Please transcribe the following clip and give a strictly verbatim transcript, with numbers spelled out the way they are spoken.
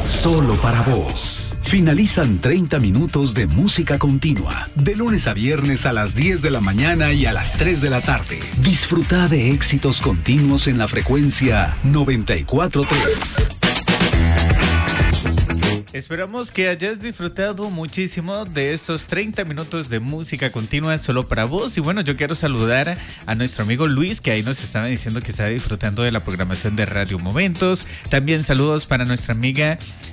Solo para vos. Finalizan treinta minutos de música continua, de lunes a viernes a las diez de la mañana y a las tres de la tarde. Disfruta de éxitos continuos en la frecuencia noventa y cuatro punto tres. Esperamos que hayas disfrutado muchísimo de estos treinta minutos de música continua solo para vos. Y bueno, yo quiero saludar a nuestro amigo Luis, que ahí nos estaba diciendo que está disfrutando de la programación de Radio Momentos. También saludos para nuestra amiga